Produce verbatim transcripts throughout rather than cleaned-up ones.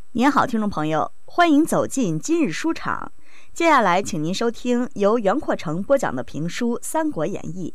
您好，听众朋友，欢迎走进今日书场。接下来，请您收听由袁阔成播讲的评书《三国演义》。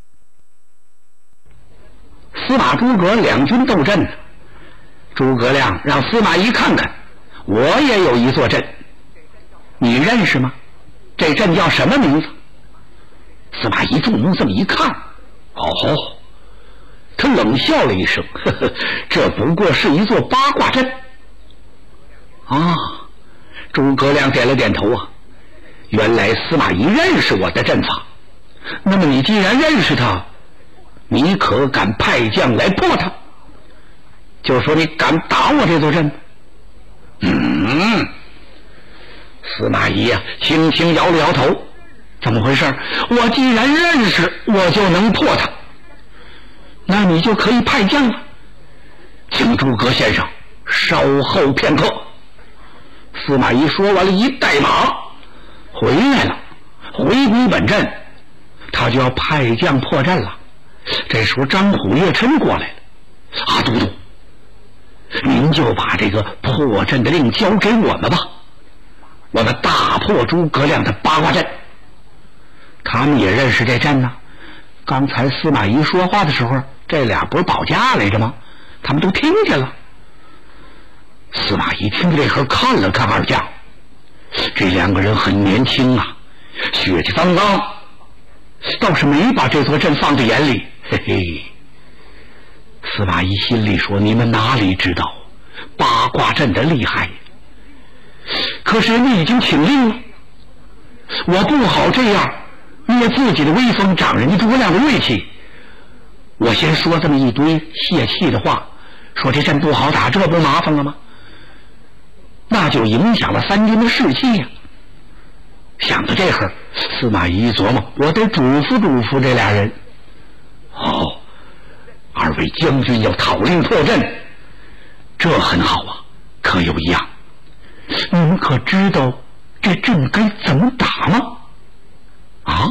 司马诸葛两军斗阵，诸葛亮让司马懿看看，我也有一座阵，你认识吗？这阵叫什么名字？司马懿注目这么一看，哦，他冷笑了一声，呵呵，这不过是一座八卦阵。啊，诸葛亮点了点头啊，原来司马懿认识我的阵法。那么你既然认识他，你可敢派将来破他？就说你敢打我这座阵？嗯，司马懿啊，轻轻摇了摇头。怎么回事？我既然认识，我就能破他。那你就可以派将了。请诸葛先生稍后片刻。司马懿说完了，一带马回来了，回归本阵，他就要派将破阵了。这时候张虎、岳琛过来了，啊，都督，您就把这个破阵的令交给我们吧，我们大破诸葛亮的八卦阵。他们也认识这阵呢，刚才司马懿说话的时候，这俩不是保驾来着吗？他们都听见了。司马懿听这会看了看二将，这两个人很年轻啊，血气方刚，倒是没把这座阵放在眼里。嘿嘿，司马懿心里说，你们哪里知道八卦阵的厉害，可是人家已经请令了，我不好这样越自己的威风，长人家诸葛亮的锐气。我先说这么一堆泄气的话，说这阵不好打，这不麻烦了吗？那就影响了三军的士气呀、啊。想到这会儿，司马懿琢磨，我得嘱咐嘱咐这俩人。哦，二位将军要讨令破阵，这很好啊。可有一样，你们可知道这阵该怎么打吗？啊？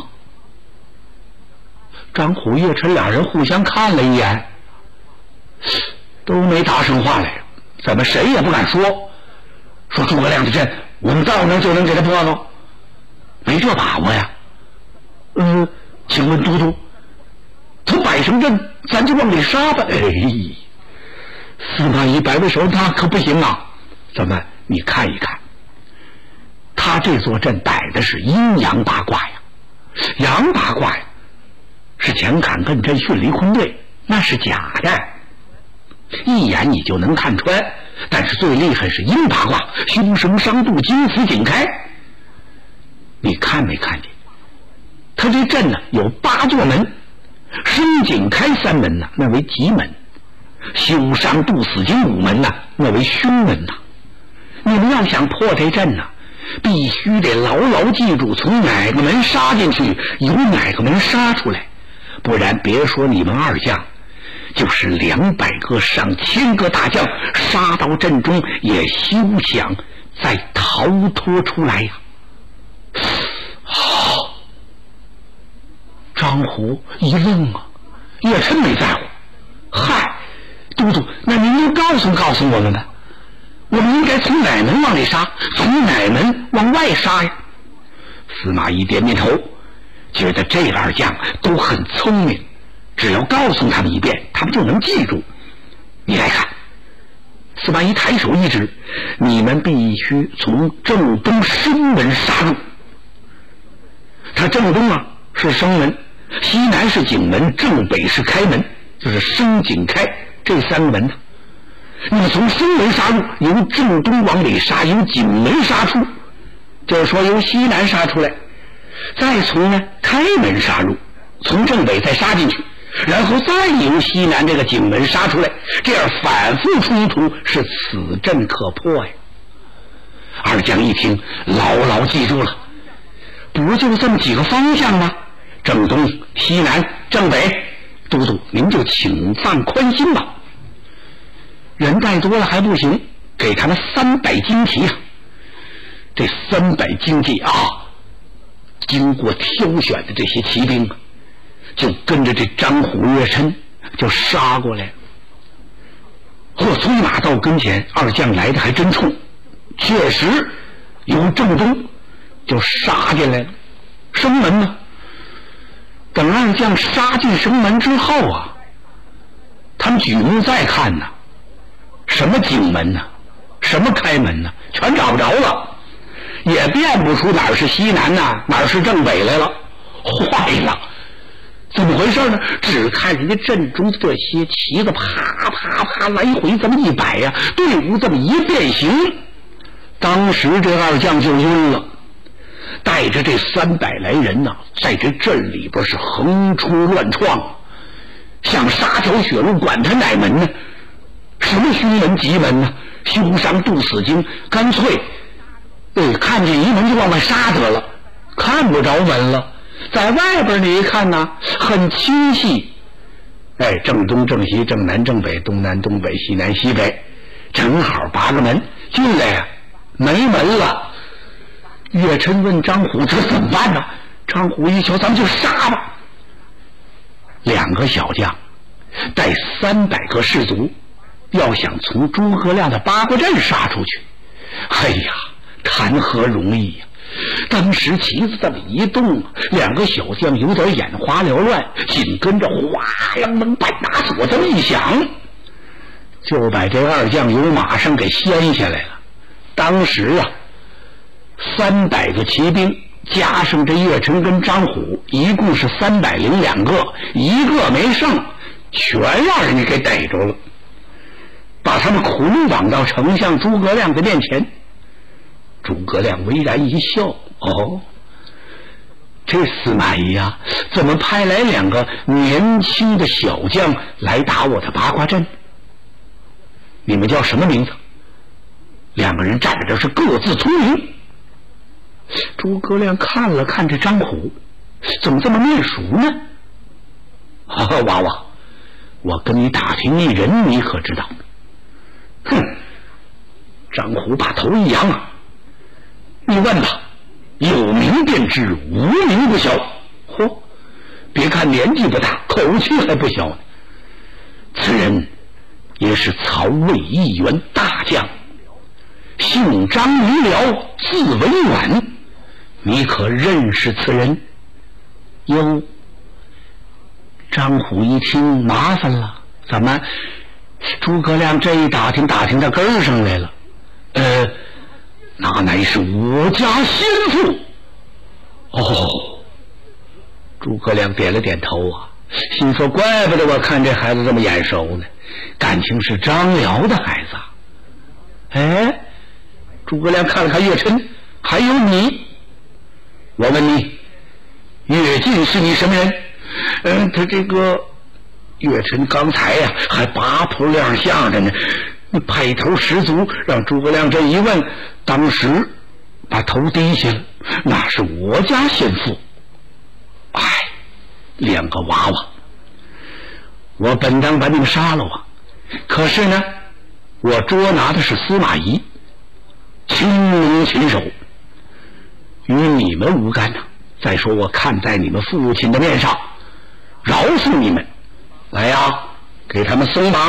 张虎、岳琛俩人互相看了一眼，都没答上话来。怎么谁也不敢说？说诸葛亮的阵，我们到能就能给他破了？没这把握呀。嗯，请问都督，他摆什么阵，咱就往里杀吧。哎，司马懿摆摆手，那可不行啊。怎么？你看一看，他这座阵摆的是阴阳八卦呀。阳八卦呀，是前坎艮震巽离坤兑，那是假的，一眼你就能看穿。但是最厉害是阴八卦，凶生伤度，金死井开。你看没看见？他这阵呢有八座门，生井开三门呢，那为吉门；凶伤度死金五门呢，那为凶门呐。你们要想破这阵呢，必须得牢牢记住从哪个门杀进去，由哪个门杀出来，不然别说你们二将，就是两百个上千个大将杀到阵中，也休想再逃脱出来呀、啊！好，张虎一愣啊，岳琛没在乎。嗨，都督，那您就告诉告诉我们吧，我们应该从哪门往里杀，从哪门往外杀呀？司马懿点点头，觉得这二将都很聪明，只要告诉他们一遍，他们就能记住。你来看，司马懿抬手一指，你们必须从正东生门杀入。他正东啊是生门，西南是井门，正北是开门，就是生井开这三个门呢。那么从生门杀入，由正东往里杀，由井门杀出，就是说由西南杀出来，再从呢开门杀入，从正北再杀进去，然后再由西南这个井门杀出来，这样反复冲突，是此阵可破呀。二将一听，牢牢记住了，不就这么几个方向吗？正东、西南、正北，都督您就请放宽心吧。人带多了还不行，给他们三百精骑。这三百精骑啊，经过挑选的这些骑兵，就跟着这张虎、岳琛就杀过来。嚯，从马到跟前，二将来的还真冲。 确实有正东就杀进来了。生门呢，等二将杀进生门之后啊，他们举目再看呢，什么景门呢，什么开门呢，全找不着了，也辨不出哪儿是西南呐，哪儿是正北来了。坏了，怎么回事呢？只看人家阵中的这些旗子啪啪啪来回这么一摆呀、啊，队伍这么一变形，当时这二将就晕了，带着这三百来人呐、啊，在这阵里边是横冲乱撞，像杀条血路，管他哪门呢？什么凶门吉门呢？凶伤度死经，干脆对看见一门就往外杀得了，看不着门了。在外边你一看呢，很清晰，哎，正东正西正南正北，东南东北西南西北，正好八个门，进来呀、啊，没门了。岳琛问张虎：“这怎么办呢？”张虎一瞧：“咱们就杀吧。”两个小将带三百个士卒，要想从诸葛亮的八卦阵杀出去，哎呀，谈何容易呀！当时旗子这么一动，两个小将有点眼花缭乱，紧跟着哗啷啷半打锁这么一响，就把这二将由马上给掀下来了。当时啊，三百个骑兵加上这岳琛跟张虎，一共是三百零两个，一个没剩，全让人家给逮着了，把他们捆绑到丞相诸葛亮的面前。诸葛亮微然一笑：“哦，这司马懿啊，怎么派来两个年轻的小将来打我的八卦阵？你们叫什么名字？”两个人站在这是各自聪明。诸葛亮看了看这张虎，怎么这么面熟呢？哈哈，娃娃，我跟你打听一人，你可知道？哼！张虎把头一扬啊，你问吧，有名便知，无名不晓。嚯，别看年纪不大，口气还不小呢。此人也是曹魏一员大将，姓张名辽，字文远，你可认识此人？哟，张虎一听麻烦了，怎么？诸葛亮这一打听打听到根儿上来了，呃，那乃是我家先父。哦，诸葛亮点了点头啊，心说怪不得我看这孩子这么眼熟呢，感情是张辽的孩子啊。哎，诸葛亮看了看岳琛，还有你，我问你，岳进是你什么人？嗯，他这个岳琛刚才呀、啊、还八扑亮相着呢，你派头十足，让诸葛亮这一问，当时把头低下了，那是我家先父。哎，两个娃娃，我本当把你们杀了啊，可是呢，我捉拿的是司马懿，亲龙亲手，与你们无干呐。再说我看在你们父亲的面上，饶恕你们。来呀，给他们松绑。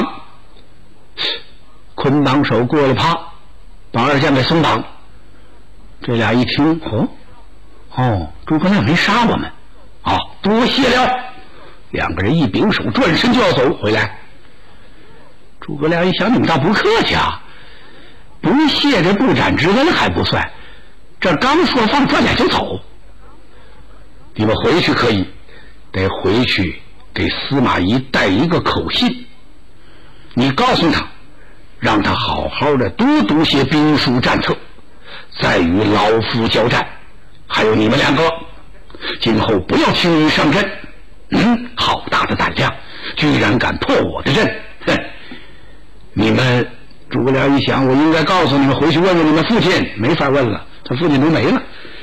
捆绑手过了趴，把二将给松绑。这俩一听，哦哦，诸葛亮没杀我们，啊，多谢了。两个人一拱手，转身就要走回来。诸葛亮一想，你们倒不客气啊，不谢这不斩之恩还不算，这刚说放，转脸就走。你们回去可以，得回去给司马懿带一个口信，你告诉他，让他好好的多读些兵书战策，再与老夫交战。还有你们两个，今后不要轻易上阵。嗯，好大的胆量，居然敢破我的阵！哼，你们诸葛亮一想，我应该告诉你们，回去问问你们父亲，没法问了，他父亲都没了。